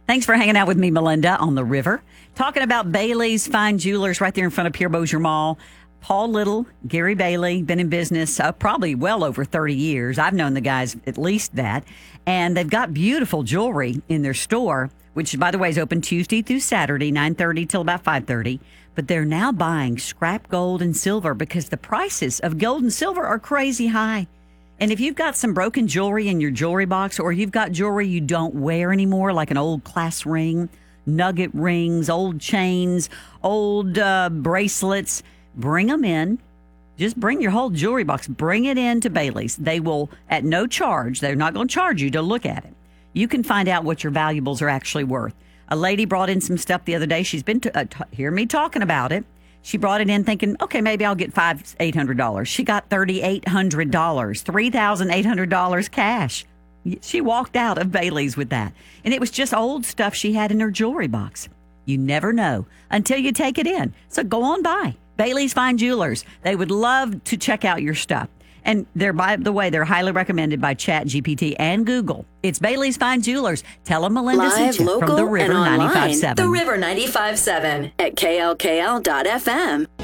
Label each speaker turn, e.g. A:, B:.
A: Thanks for hanging out with me, Melinda, on the river. Talking about Bailey's Fine Jewelers right there in front of Pierre Bossier Mall. Paul Little, Gary Bailey, been in business probably well over 30 years. I've known the guys at least that. And they've got beautiful jewelry in their store, which, by the way, is open Tuesday through Saturday, 9:30 till about 5:30. But they're now buying scrap gold and silver because the prices of gold and silver are crazy high. And if you've got some broken jewelry in your jewelry box, or you've got jewelry you don't wear anymore, like an old class ring, nugget rings, old chains, old bracelets, bring them in. Just bring your whole jewelry box. Bring it in to Bailey's. They will, at no charge, they're not going to charge you to look at it. You can find out what your valuables are actually worth. A lady brought in some stuff the other day. She's been hear me talking about it. She brought it in thinking, okay, maybe I'll get $800. She got $3,800, $3,800 cash. She walked out of Bailey's with that. And it was just old stuff she had in her jewelry box. You never know until you take it in. So go on by Bailey's Fine Jewelers. They would love to check out your stuff. And they're, by the way, they're highly recommended by ChatGPT and Google. It's Bailey's Fine Jewelers. Tell them Melinda sent you from the River 95.7.
B: The River 95.7 at KLKL.FM